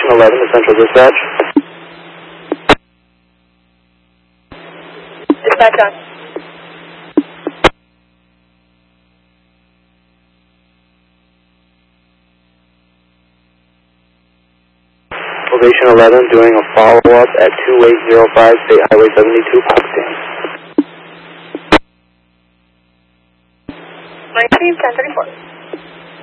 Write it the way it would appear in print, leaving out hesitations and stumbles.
Elevation 11 to Central Dispatch. Dispatch on. Elevation 11 doing a follow-up at 2805 State Highway 72, Potsdam. 19, 1034.